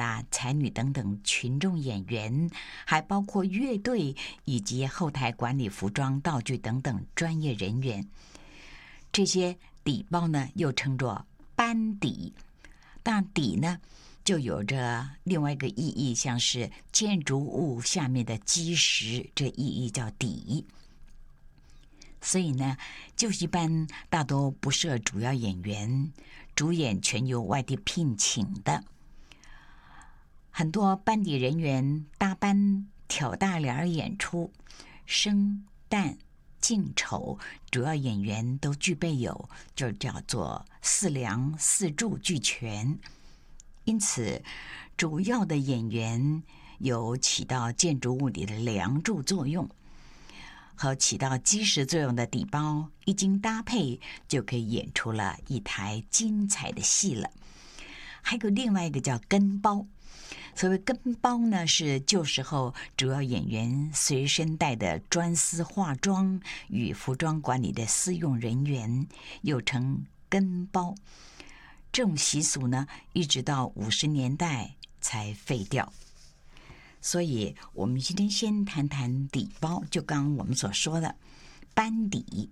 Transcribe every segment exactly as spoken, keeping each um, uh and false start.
啦、才女等等群众演员，还包括乐队以及后台管理服装、道具等等专业人员。这些底包呢，又称作班底。但底呢，就有着另外一个意义，像是建筑物下面的基石，这意义叫底。所以呢，就一般大多不设主要演员，主演全由外地聘请的。很多班底人员搭班挑大帘演出，生旦净丑主要演员都具备有，就叫做四梁四柱俱全。因此，主要的演员有起到建筑物里的梁柱作用，和起到基石作用的底包，一经搭配，就可以演出了一台精彩的戏了。还有另外一个叫跟包。所谓跟包呢，是旧时候主要演员随身带的专司化妆与服装管理的私用人员，又称跟包。这种习俗呢，一直到五十年代才废掉。所以我们今天先谈谈底包，就刚刚我们所说的班底。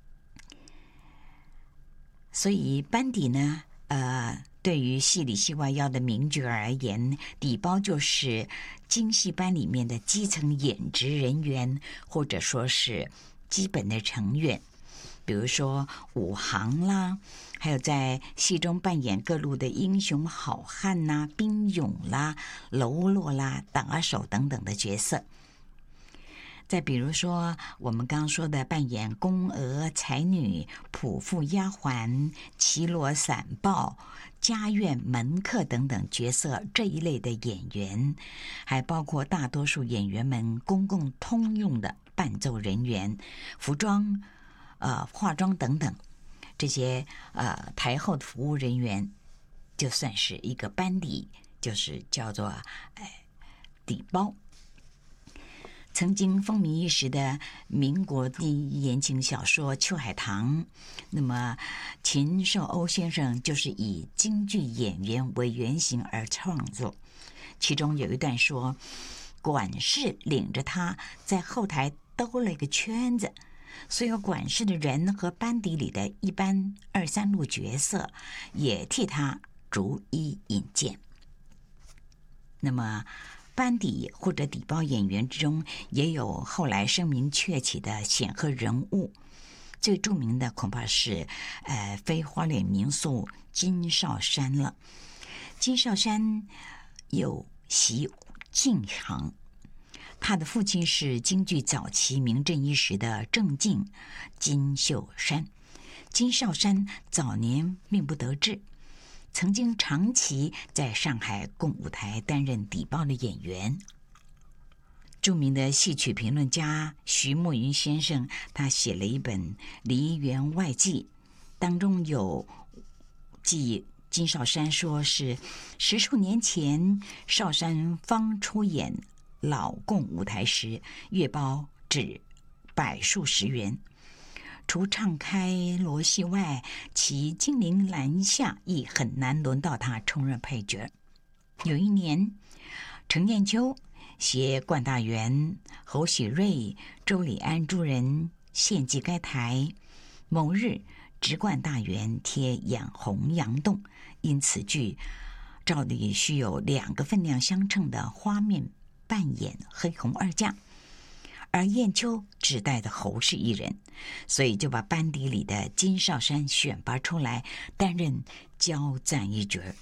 所以班底呢，呃。对于戏里戏外邀的名角而言，底包就是京戏班里面的基层演职人员，或者说是基本的成员。比如说武行啦，还有在戏中扮演各路的英雄好汉啦、兵勇啦、喽啰啦、打手等等的角色。再比如说，我们刚刚说的扮演宫娥、才女、仆妇、丫鬟、骑罗、散报、家院门客等等角色这一类的演员，还包括大多数演员们公共通用的伴奏人员、服装、呃化妆等等这些呃台后的服务人员，就算是一个班底，就是叫做哎底包。曾经风靡一时的民国第一言情小说《秋海棠》，那么秦寿欧先生就是以京剧演员为原型而创作。其中有一段说，管事领着他在后台兜了一个圈子，所有管事的人和班底里的一般二三路角色也替他逐一引荐。那么班底或者底包演员之中，也有后来声名鹊起的显赫人物。最著名的恐怕是，呃，非花脸名宿金少山了。金少山有习净行，他的父亲是京剧早期名震一时的郑静金秀山。金少山早年命不得志，曾经长期在上海共舞台担任底包的演员。著名的戏曲评论家徐慕云先生，他写了一本《梨园外记》，当中有记金少山说是十数年前少山方出演老共舞台时，月包只百数十元。除唱开锣戏外，其金陵兰下亦很难轮到他充任配角。有一年，程砚秋携冠大元、侯喜瑞、周礼安诸人献祭该台。某日，直冠大元贴养红阳洞，因此剧照例需有两个分量相称的花面扮演黑红二将。而砚秋只带的侯氏一人，所以就把班底里的金少山选拔出来担任交战一角。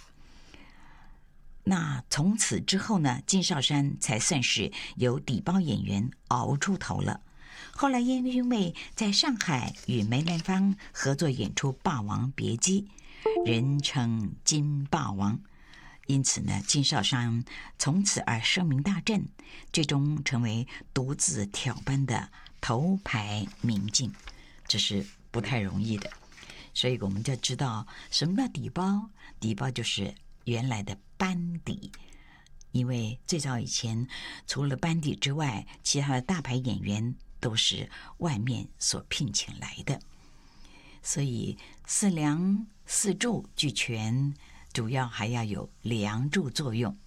那从此之后呢，金少山才算是由底包演员熬出头了。后来因为在上海与梅兰芳合作演出《霸王别姬》，人称金霸王，因此呢，金少山从此而声名大振，最终成为独自挑班的头牌名镜，这是不太容易的。所以我们就知道什么叫底包，底包就是原来的班底。因为最早以前，除了班底之外，其他的大牌演员都是外面所聘请来的。所以四梁四柱俱全，主要还要有梁柱作用。